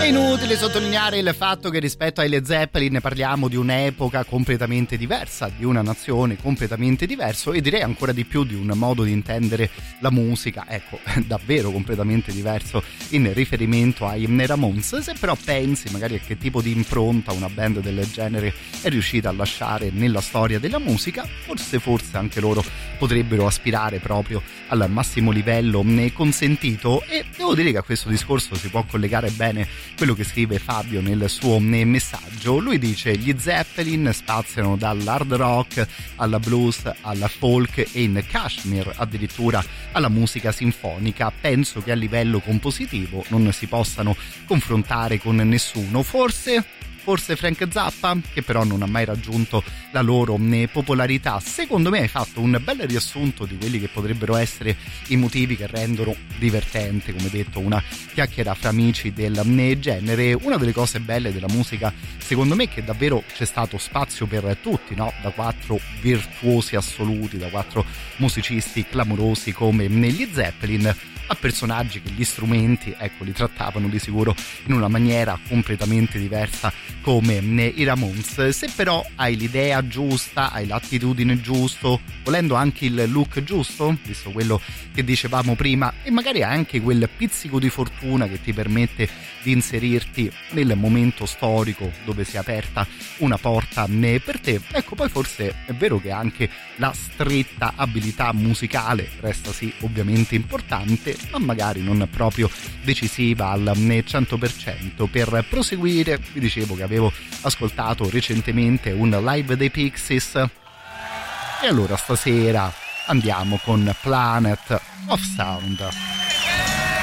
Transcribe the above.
È inutile sottolineare il fatto che rispetto ai Led Zeppelin parliamo di un'epoca completamente diversa, di una nazione completamente diversa e direi ancora di più di un modo di intendere la musica, ecco, davvero completamente diverso in riferimento ai Ramones. Se però pensi magari a che tipo di impronta una band del genere è riuscita a lasciare nella storia della musica, forse anche loro potrebbero aspirare proprio al massimo livello consentito. E devo dire che a questo discorso si può collegare bene quello che scrive Fabio nel suo messaggio. Lui dice: gli Zeppelin spaziano dall'hard rock alla blues alla folk e in Kashmir addirittura alla musica sinfonica. Penso che a livello compositivo non si possano confrontare con nessuno, forse Frank Zappa, che però non ha mai raggiunto la loro popolarità. Secondo me hai fatto un bel riassunto di quelli che potrebbero essere i motivi che rendono divertente, come detto, una chiacchiera fra amici del genere. Una delle cose belle della musica, secondo me, è che davvero c'è stato spazio per tutti, no? Da 4 virtuosi assoluti, da 4 musicisti clamorosi come negli Zeppelin, a personaggi che gli strumenti, ecco, li trattavano di sicuro in una maniera completamente diversa come i Ramones. Se però hai l'idea giusta, hai l'attitudine giusto, volendo anche il look giusto, visto quello che dicevamo prima, e magari anche quel pizzico di fortuna che ti permette di inserirti nel momento storico dove si è aperta una porta per te, ecco, poi forse è vero che anche la stretta abilità musicale resta sì ovviamente importante, ma magari non proprio decisiva al 100%. Per proseguire vi dicevo che avevo ascoltato recentemente un live dei Pixies e allora stasera andiamo con Planet of Sound.